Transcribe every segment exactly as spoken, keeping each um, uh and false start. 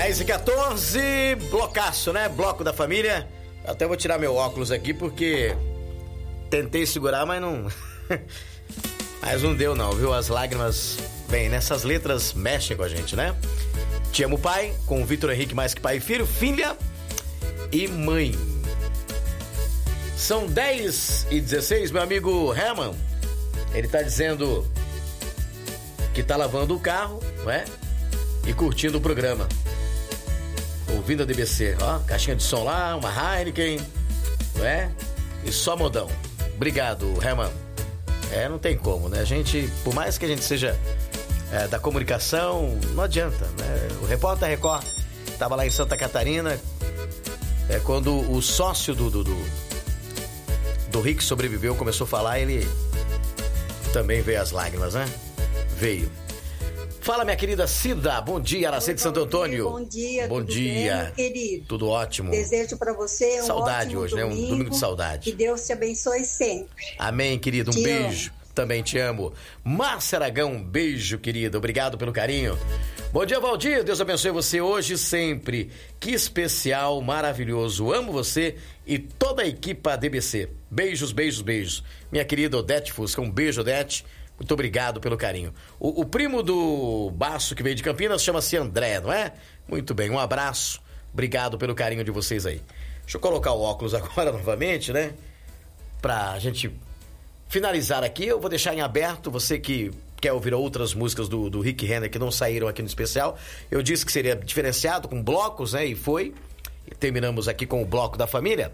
dez e quatorze, blocaço, né? Bloco da família. Eu até vou tirar meu óculos aqui porque tentei segurar, mas não... mas não deu não, viu? As lágrimas, bem, nessas letras mexem com a gente, né? Te Amo Pai, com o Vitor Henrique Mais Que Pai e Filho, filha e mãe. São dez e dezesseis, meu amigo Herman, ele tá dizendo que tá lavando o carro, não é? E curtindo o programa. Ouvindo a D B C, ó, caixinha de som lá, uma Heineken, não é? E só modão. Obrigado, Herman. É, não tem como, né? A gente, por mais que a gente seja é, da comunicação, não adianta, né? O repórter Record tava lá em Santa Catarina, é, quando o sócio do, do, do, do Rick sobreviveu, começou a falar, ele também veio as lágrimas, né? Veio. Fala, minha querida Cida, bom dia, Aracê de Santo Antônio. Bom dia, bom tudo dia, bem, meu querido? Tudo ótimo. Desejo pra você um saudade ótimo hoje, domingo, né? Um domingo de saudade. Que Deus te abençoe sempre. Amém, querido, um te beijo. Amo. Também te amo. Márcia Aragão, um beijo, querido, obrigado pelo carinho. Bom dia, Valdir, Deus abençoe você hoje e sempre. Que especial, maravilhoso, amo você e toda a equipe D B C. Beijos, beijos, beijos. Minha querida Odete Fusca, um beijo, Odete. Muito obrigado pelo carinho. O, o primo do Baço que veio de Campinas chama-se André, não é? Muito bem, um abraço. Obrigado pelo carinho de vocês aí. Deixa eu colocar o óculos agora novamente, né? Pra gente finalizar aqui. Eu vou deixar em aberto, você que quer ouvir outras músicas do, do Rick Renner que não saíram aqui no especial. Eu disse que seria diferenciado com blocos, né? E foi. E terminamos aqui com o bloco da família.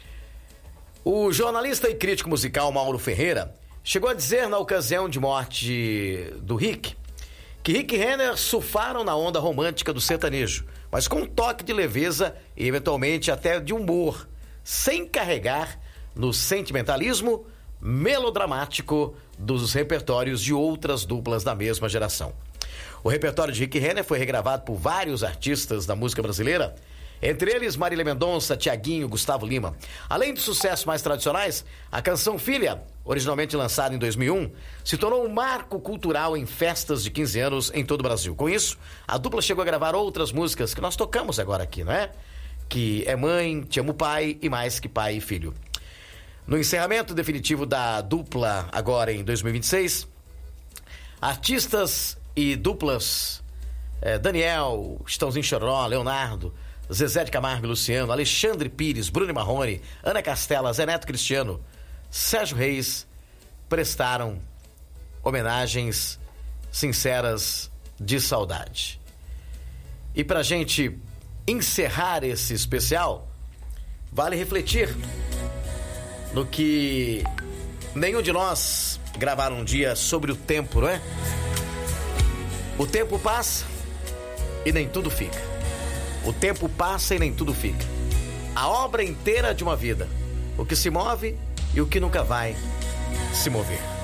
O jornalista e crítico musical Mauro Ferreira chegou a dizer na ocasião de morte do Rick que Rick Renner surfaram na onda romântica do sertanejo, mas com um toque de leveza e eventualmente até de humor, sem carregar no sentimentalismo melodramático dos repertórios de outras duplas da mesma geração. O repertório de Rick Renner foi regravado por vários artistas da música brasileira, entre eles Marília Mendonça, Tiaguinho, Gustavo Lima. Além de sucessos mais tradicionais, a canção Filha, originalmente lançada em dois mil e um, se tornou um marco cultural em festas de quinze anos em todo o Brasil. Com isso, a dupla chegou a gravar outras músicas que nós tocamos agora aqui, não é? Que é Mãe, Te Amo Pai e Mais Que Pai e Filho. No encerramento definitivo da dupla, agora em dois mil e vinte e seis, artistas e duplas eh, Daniel, Chitãozinho Chororó, Leonardo, Zezé de Camargo e Luciano, Alexandre Pires, Bruno Marrone, Ana Castela, Zé Neto Cristiano, Sérgio Reis prestaram homenagens sinceras de saudade. E pra gente encerrar esse especial, vale refletir no que nenhum de nós gravaram um dia sobre o tempo, não é? O tempo passa e nem tudo fica. O tempo passa e nem tudo fica. A obra inteira de uma vida. O que se move e o que nunca vai se mover.